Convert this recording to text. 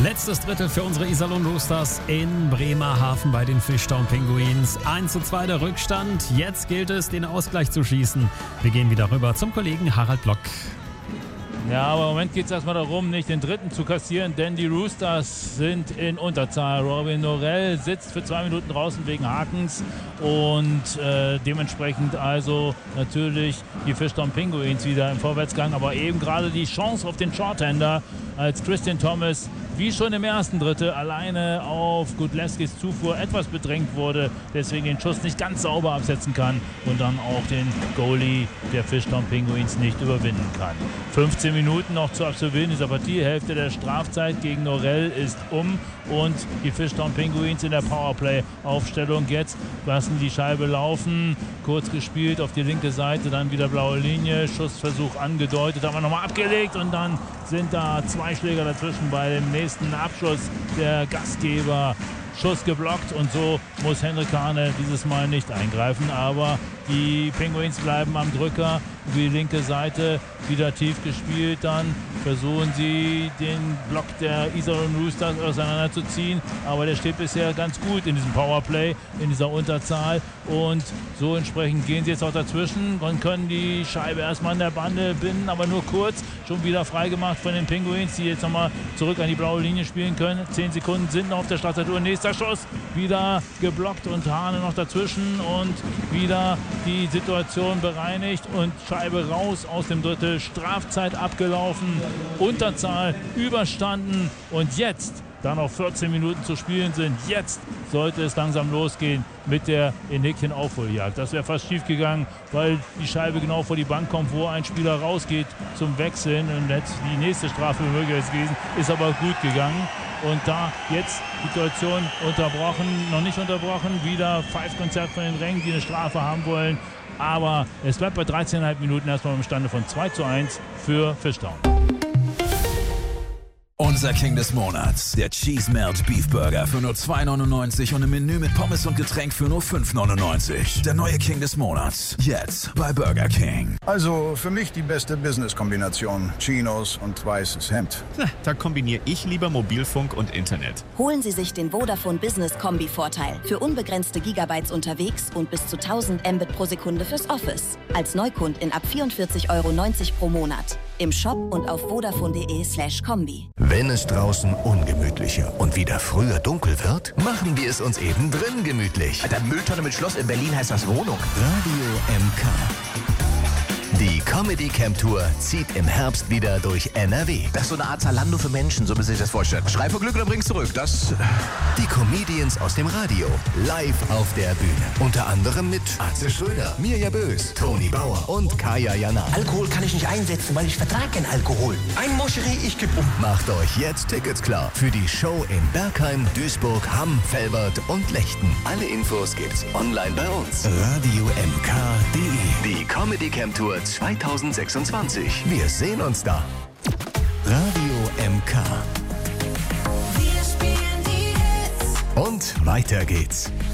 Letztes Drittel für unsere Iserlohn Roosters in Bremerhaven bei den Fishtown Penguins. 1:2 der Rückstand. Jetzt gilt es, den Ausgleich zu schießen. Wir gehen wieder rüber zum Kollegen Harald Block. Ja, aber im Moment geht es erstmal darum, nicht den dritten zu kassieren, denn die Roosters sind in Unterzahl. Robin Norell sitzt für 2 Minuten draußen wegen Hakens und dementsprechend also natürlich die Fishtown Penguins wieder im Vorwärtsgang, aber eben gerade die Chance auf den Shorthander, als Christian Thomas wie schon im ersten Drittel alleine auf Gudlewskis Zufuhr etwas bedrängt wurde, deswegen den Schuss nicht ganz sauber absetzen kann und dann auch den Goalie der Fishtown Penguins nicht überwinden kann. 15 Minuten noch zu absolvieren dieser Partie. Hälfte der Strafzeit gegen Norell ist um und die Fishtown Penguins in der Powerplay-Aufstellung. Jetzt lassen die Scheibe laufen. Kurz gespielt auf die linke Seite, dann wieder blaue Linie. Schussversuch angedeutet, aber nochmal abgelegt und dann sind da 2 Schläger dazwischen bei dem nächsten Abschluss der Gastgeber. Schuss geblockt und so muss Henrik Hane dieses Mal nicht eingreifen, aber die Penguins bleiben am Drücker. Die linke Seite wieder tief gespielt, dann versuchen sie den Block der Iserlohn Roosters auseinanderzuziehen, aber der steht bisher ganz gut in diesem Powerplay, in dieser Unterzahl und so entsprechend gehen sie jetzt auch dazwischen und können die Scheibe erstmal an der Bande binden, aber nur kurz, schon wieder freigemacht von den Penguins, die jetzt nochmal zurück an die blaue Linie spielen können. 10 Sekunden sind noch auf der Startzeituhr, nächster Schuss, wieder geblockt und Hane noch dazwischen und wieder die Situation bereinigt und Scheibe raus aus dem Drittel, Strafzeit abgelaufen, Unterzahl überstanden und jetzt, da noch 14 Minuten zu spielen sind, jetzt sollte es langsam losgehen mit der in Häkchen Aufholjagd. Das wäre fast schief gegangen, weil die Scheibe genau vor die Bank kommt, wo ein Spieler rausgeht zum Wechseln und jetzt die nächste Strafe möglich gewesen, ist aber gut gegangen. Und da jetzt die Situation unterbrochen, noch nicht unterbrochen, wieder Pfeifkonzert von den Rängen, die eine Strafe haben wollen. Aber es bleibt bei 13,5 Minuten erstmal im Stande von 2:1 für Fishtown. Unser King des Monats, der Cheese Melt Beef Burger für nur 2,99 und ein Menü mit Pommes und Getränk für nur 5,99. Der neue King des Monats, jetzt bei Burger King. Also für mich die beste Business-Kombination. Chinos und weißes Hemd. Da kombiniere ich lieber Mobilfunk und Internet. Holen Sie sich den Vodafone Business Kombi-Vorteil für unbegrenzte Gigabytes unterwegs und bis zu 1000 Mbit pro Sekunde fürs Office. Als Neukundin ab 44,90 € pro Monat. Im Shop und auf vodafone.de/kombi. Wenn es draußen ungemütlicher und wieder früher dunkel wird, machen wir es uns eben drin gemütlich. Alter, Mülltonne mit Schloss in Berlin heißt das Wohnung. Radio MK. Die Comedy Camp Tour zieht im Herbst wieder durch NRW. Das ist so eine Art Zalando für Menschen, so müssen Sie sich das vorstellen. Schrei vor Glück oder bring's zurück, das... Die Comedians aus dem Radio, live auf der Bühne. Unter anderem mit Atze Schröder, Mirja Bös, Toni Bauer und Kaya Jana. Alkohol kann ich nicht einsetzen, weil ich vertrage keinen Alkohol. Ein Moscherie, ich geb um. Macht euch jetzt Tickets klar für die Show in Bergheim, Duisburg, Hamm, Velbert und Lechten. Alle Infos gibt's online bei uns. RadioMK.de. Die Comedy Camp Tour 2026. Wir sehen uns da. Radio MK. Wir spielen die Hits. Und weiter geht's.